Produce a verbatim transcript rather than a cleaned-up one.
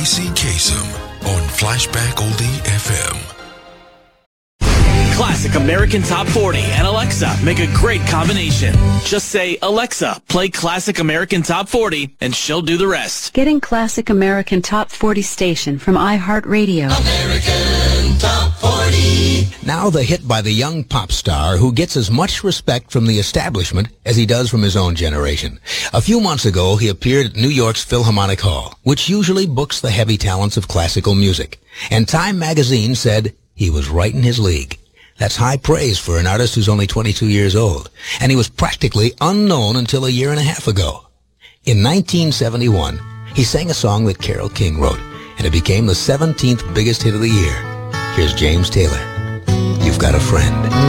C Kasem on Flashback Oldie F M. Classic American Top forty and Alexa make a great combination. Just say, Alexa, play Classic American Top forty, and she'll do the rest. Getting Classic American Top forty station from iHeartRadio. American Top forty. Now the hit by the young pop star who gets as much respect from the establishment as he does from his own generation. A few months ago, he appeared at New York's Philharmonic Hall, which usually books the heavy talents of classical music. And Time magazine said he was right in his league. That's high praise for an artist who's only twenty-two years old, and he was practically unknown until a year and a half ago. In nineteen seventy-one, he sang a song that Carole King wrote, and it became the seventeenth biggest hit of the year. Here's James Taylor. You've Got a Friend.